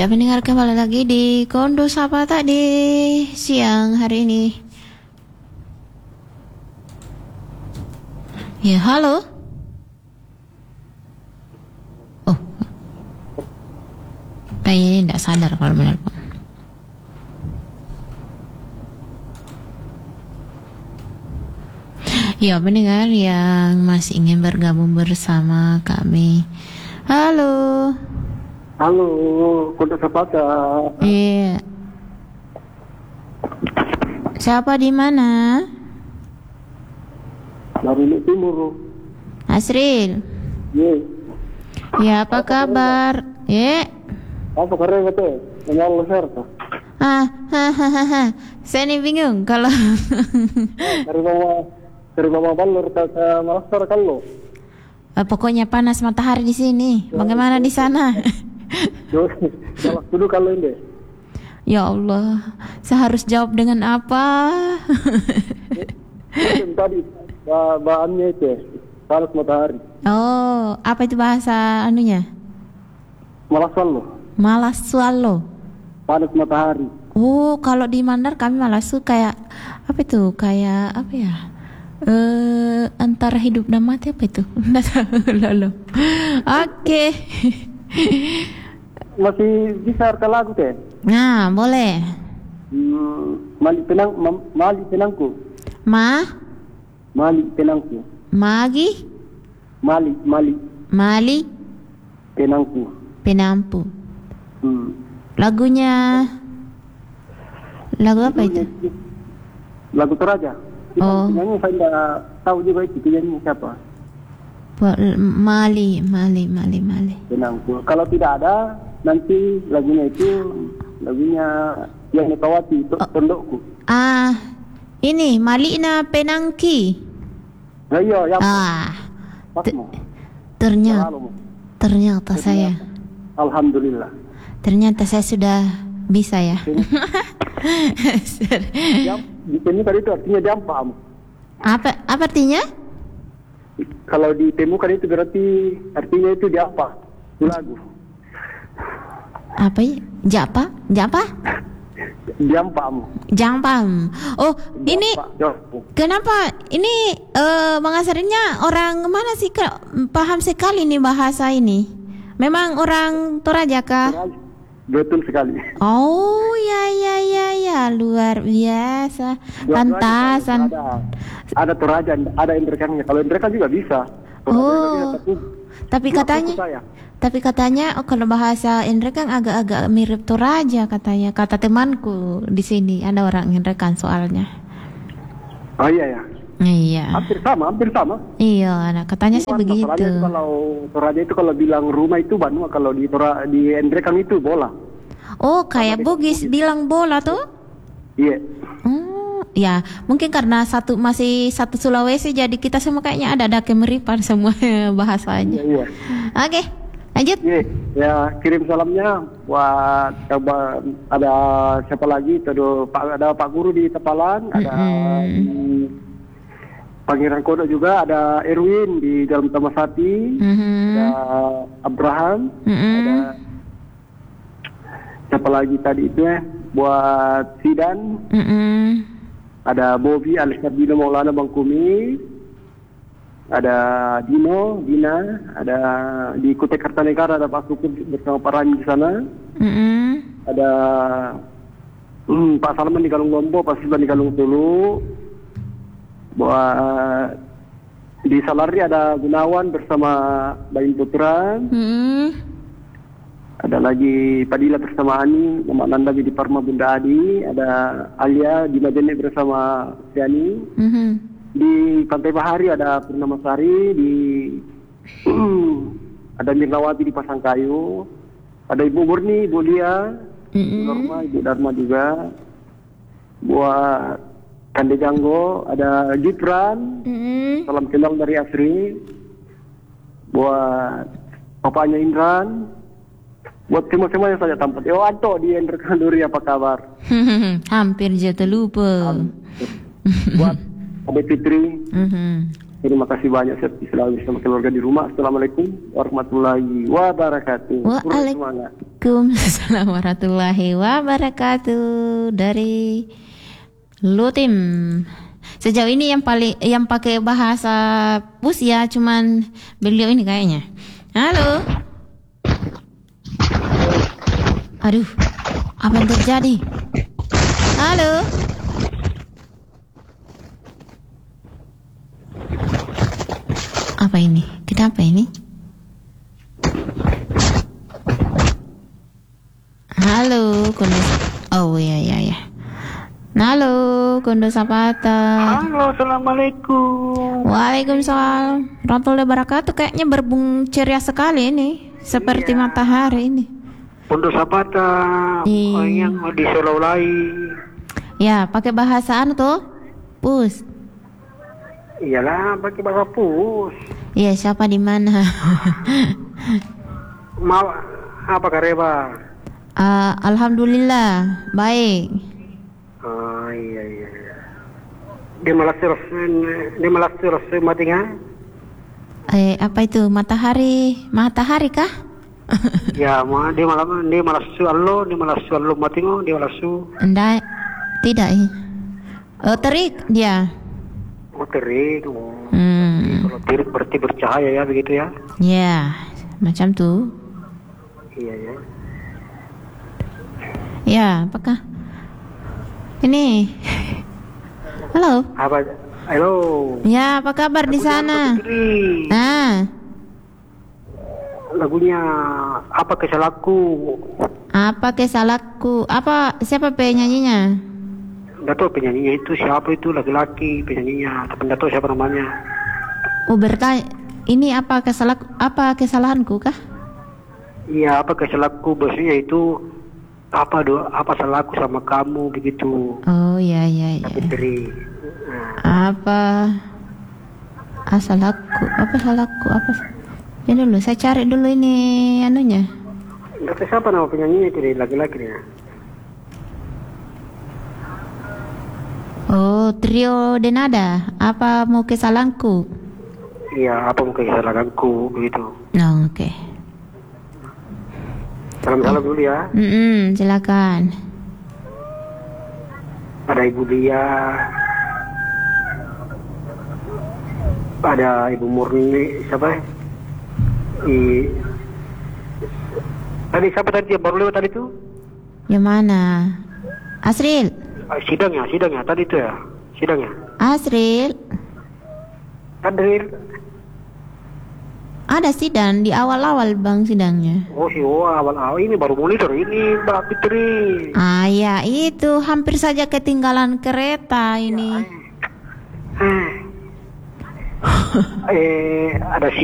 Ya, pendengar kembali lagi di Kondo Sapa tadi siang hari ini. Ya, halo. Oh, kayaknya tidak sadar kalau menelpon. Ya, pendengar yang masih ingin bergabung bersama kami. Halo. Halo, Kondo Sapata. Iya. Siapa di mana? Dari Timur. Asril. Ye. Ya, apa kabar? Apa karena kata? Menyalah serta. Saya nih bingung kalau Dari mama balur ke Malasar kalau. pokoknya panas matahari di sini. Bagaimana di sana? Salah dulu kalau ini. Ya Allah, saya harus jawab dengan apa? Tadi bahannya itu panas matahari. Oh, apa itu bahasa anunya? Malasar lo. Malas swallow. Panas matahari. Oh, kalau di Mandar kami malasu kayak apa itu? Kayak apa ya? Antara hidup dan mati apa itu? Nggak tahu lalu. Oke. Masih bisa arka lagu teh. Nah, boleh. Mali penangku. Mali penangku. Magi? Mali Penangku. Penampu. Lagunya lagu apa itu? Lagu Toraja. Oh. Penyanyi saya tidak tahu juga itu penyanyi siapa. Mali. Penangku. Kalau tidak ada, nanti lagunya yang Nekawati Tondokku. Ini Malina Penangki. Nah, iya, ya. Ternyata saya. Alhamdulillah. Ternyata saya sudah bisa ya. Di temu tadi itu artinya dampak. Apa artinya? Kalau ditemukan itu berarti artinya itu diapa? Itu lagu. Apa ya? Japa? Jampam. Oh, ini kenapa? Ini Bang Asrinnya orang mana sih? Paham sekali nih bahasa ini. Memang orang Toraja kah? Betul sekali. Oh, ya, luar biasa. Pantasan. Ada Toraja, ada Indrekangnya. Kalau Indrekang juga bisa. Oh, tapi katanya kalau bahasa Indrekang agak-agak mirip Toraja katanya. Kata temanku di sini ada orang Indrekang soalnya. Oh iya ya. Iya. Hampir sama. Iya, katanya sih begitu. Kalau Toraja itu kalau bilang rumah itu Banua, kalau di Indrekang itu bola. Oh, kayak Bugis bilang bola tuh? Iya. Ya, mungkin karena masih satu Sulawesi, jadi kita semua kayaknya ada kemiripan semua bahasanya. Iya. Oke, lanjut. Iya, ya kirim salamnya buat ada siapa lagi? Ada Pak Guru di Tepalan, ada di Pangeran Kodo juga, ada Erwin di dalam Tamasati, ada Abraham, ada siapa lagi tadi itu buat Sidan, ada Bobby alias Dino Maulana Bangkumi, ada Dina, ada di Kutai Kartanegara ada Pak Sukur bersama Pak Rani di sana, ada Pak Salman di Galung Lombo, Pak Sisban di Galung Tulu, buat di Salari ada Gunawan bersama Bayin Putra, ada lagi Padilla bersama Ani, Mama Nanda di Parma Bunda Adi, ada Alia di Majene bersama Siani, di Pantai Bahari ada Purnama Sari, ada Mirnawati di Pasangkayu, ada Ibu Murni, Ibu Lia, Norma, Ibu Dharma juga, buat Kande Janggo, ada Gibran, salam kenal dari Asri, buat papanya Indran, buat semua yang saya tampak. Anto di Endrekan Duri, apa kabar? Hampir jatuh lupa. Buat Ade Fitri, terima kasih banyak selalu bersama keluarga di rumah. Assalamualaikum warahmatullahi wabarakatuh. Waalaikumsalam warahmatullahi wabarakatuh dari Lutim. Sejauh ini yang pakai bahasa Pus ya cuman beliau ini kayaknya. Halo. Aduh, apa yang terjadi? Halo. Apa ini? Kenapa ini? Halo, Kundus. Oh ya. Halo, Kundus Sapata. Halo, assalamualaikum. Waalaikumsalam warahmatullahi wabarakatuh. Kayaknya berbung ceria sekali ini, seperti matahari ini. Kundus Sapata, yang di Sololai. Ya, pakai bahasa tuh, Pus. Iyalah, pakai bahasa Pus. Iya, siapa di mana? Mau apa kareba? Alhamdulillah, baik. Iya. Dia malas terus matingan. Apa itu? Matahari kah? Ya, dia malas su matingo, dia malas su. Enggak, tidak. Terik dia. Oh, terik. Kalau terik berarti bercahaya ya, begitu ya? Ya, macam tuh. Iya ya. Ya, apakah? Ini. Halo. Halo. Ya, apa kabar di sana? Lagunya apa kesalahanku? Apa kesalahanku? Siapa penyanyinya? Nggak tahu penyanyinya itu siapa, itu laki-laki penyanyinya, tapi nggak tahu siapa namanya. Oh, bertanya. Ini apa kesalahanku kah? Iya, apa kesalahanku, bosnya itu apa salahku sama kamu begitu. Oh ya. Putri. Apa salahku? Ya dulu, saya cari dulu ini anunya. Nggak tahu siapa nama penyanyinya itu, laki-laki dia. Oh, Trio Denada. Apa mau kesalahanku? Iya, apa mau kesalahanku begitu. Oh, oke. Salam dulu ya. Silakan. Ada Ibu Dia, ada Ibu Murni, siapa? Tadi siapa tadi yang baru lewat tadi itu? Yang mana? Asril. Sidangnya tadi itu ya, sidangnya. Asril. Hadir. Ada sidang di awal-awal bang sidangnya. Oh awal-awal ini baru monitor ini Mbak Fitri. Ya itu hampir saja ketinggalan kereta ini. Ada